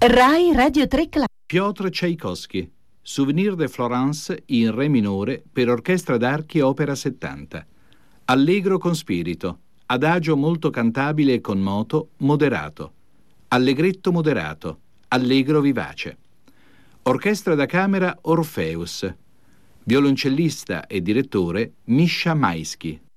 Rai Radio 3 Club. Piotr Tchaikovsky, Souvenir de Florence in re minore per orchestra d'archi opera 70. Allegro con spirito, adagio molto cantabile e con moto moderato, allegretto moderato, allegro vivace. Orchestra da camera Orpheus. Violoncellista e direttore Misha Maisky.